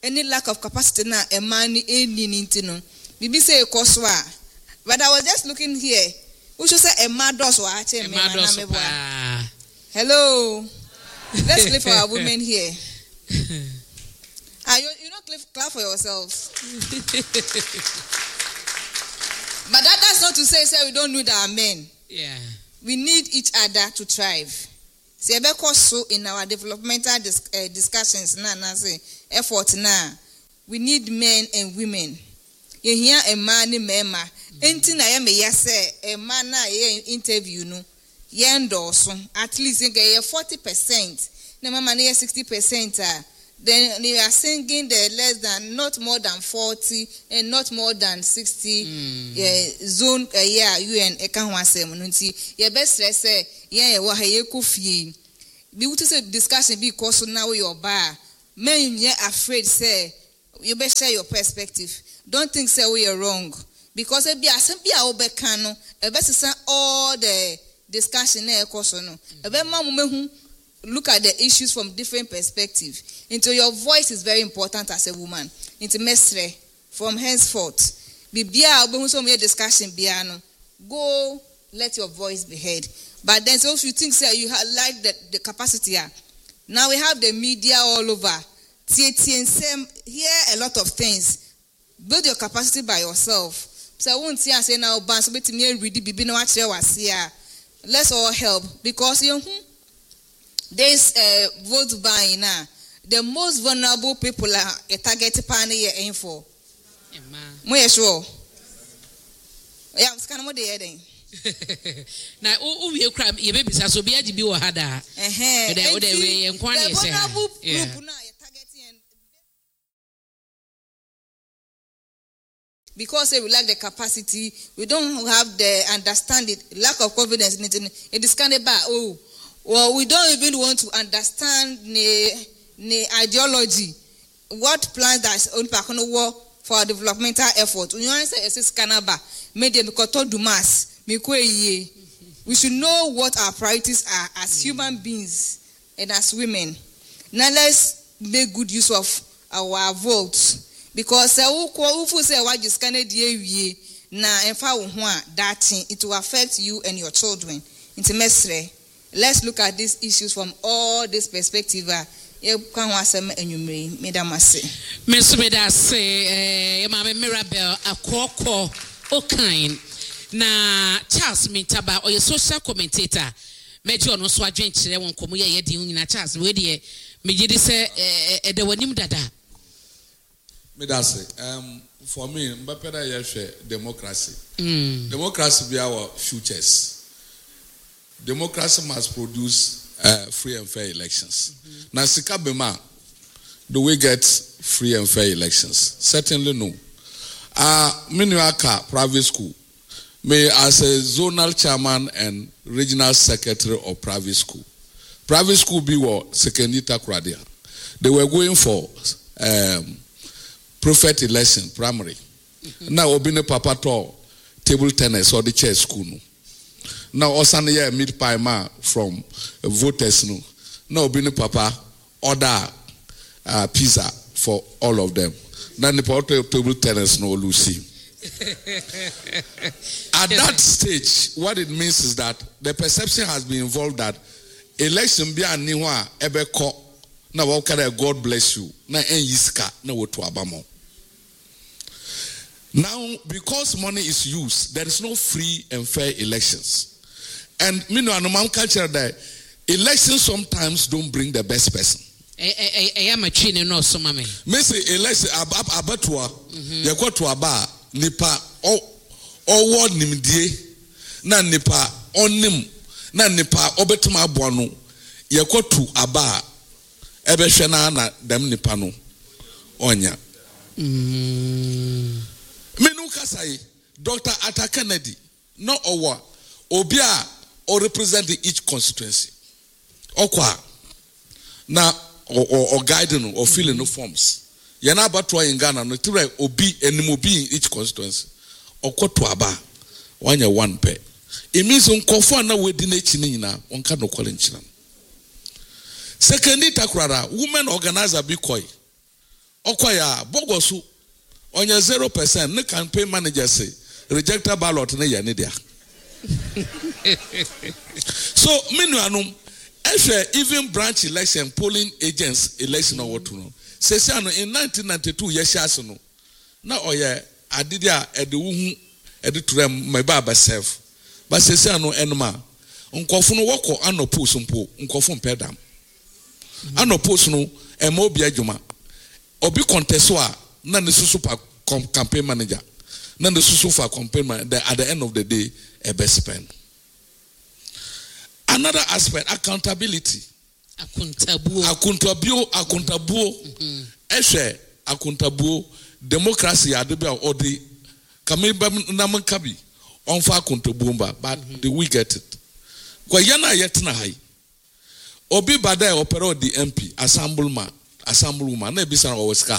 any lack of capacity na a man any nintino. Bibi say koswa. But I was just looking here. Who should say a mad does or hello. Let's clap for our women here. You don't clap for yourselves. But that's not to say we don't need our men. Yeah. We need each other to thrive. See, so in our developmental discussions, effort now, we need men and women. You hear a man in Mema. Anything I am a man interview no. At least 40%. No man 60%. Then they are singing the less than, not more than 40 and not more than 60 zone UN ekanwasem. Your best say be to say discussion because now you're bar. Men you afraid say you best share your perspective. Don't think say we are wrong. Because it be a obekano, a best all the discussion look at the issues from different perspectives. Into your voice is very important as a woman. Into mestre from henceforth. Be discussion biano. Go let your voice be heard. But then so if you think say you like the capacity, now we have the media all over. Hear a lot of things. Build your capacity by yourself. So I won't say now let's all help because this vote buying now, the most vulnerable people are a target pan here aim for. More sure. Yeah, I'm scanning what they heading. Now, you crab, your babies are so be at the bill had that. The vulnerable group now. Because we lack the capacity, we don't have the understanding, lack of confidence in it. It is kind of bad. Well, we don't even want to understand the ideology. What plans that on Pakono work for our developmental effort? We want to say it's Canaba, made them Dumas, we should know what our priorities are as human beings and as women. Now let's make good use of our votes. Because who say what you scan it na that it will affect you and your children. Let's look at these issues from all this perspective. Miss Mirabel Akoko Okain na Charles Mintaba or your social commentator. Major no so adwen kire won komo ye di nyina Charles we de me gidi se de wanim dada. For me, democracy. Democracy be our futures. Democracy must produce free and fair elections. Now, Sikabema, do we get free and fair elections? Certainly no. Minuaka private school, me as a zonal chairman and regional secretary of private school. Private school be what Sekendita Kradia. They were going for prophet election primary. Now obine papa to table tennis or the chess school. Now osan ye mid paima from voters no. Now obine papa order pizza for all of them. Now the table tennis no Lucy. At that stage, what it means is that the perception has been involved that election be aniwa ebeko na wakare God bless you na enyiska na wotu abamo. Now, because money is used, there is no free and fair elections. And me know my culture that elections sometimes don't bring the best person. I am a chin no so mame. Me say election abatwa ye go to aba nipa owo nimdie na nipa onim na nipa obetuma aboa no ye go to aba ebehwe na dem nipa no onya. Say Dr. Atta Kennedy, no owa, obia or represent each constituency. Okwa na or guiding or filling no forms. Yana batwa in Ghana no tire obi enimobi in each constituency. Okwa aba wanya one pair. It means unkofo na wedi na chini na onka no kwale nchina. Secondly takrara women organizer bikoi. okwaya bogosu onya 0% ne campaign manager say rejected ballot ne ya ne dia. So menuanum even branch election polling agents election or what no say in 1992 yesha no na oye adidia edewu editurem my baba self but say no enma nkofo no woko anopos mpo nkofo mpedam anopos no emo bia djuma obi contesto a na ne susu pa campaign manager na ne susu fa campaign manager at the end of the day a best spend. Another aspect, accountability. Accountable. Accountable. Democracy adebe or the kameba namankabi onfa accountable but the we get it. Kwa yana yetna hai. Obi bada opera the MP assemblyman na bisa na oweska.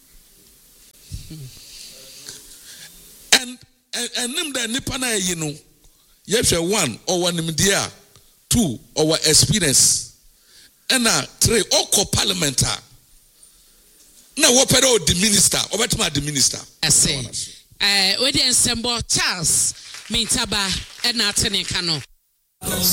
And nim da nipa na yi no yehwe one or one nimdia 2 our experience and 3 oko parliamentar na wopero the minister obetima the minister I say we dey ensemble Charles Mintaba and Atene Kano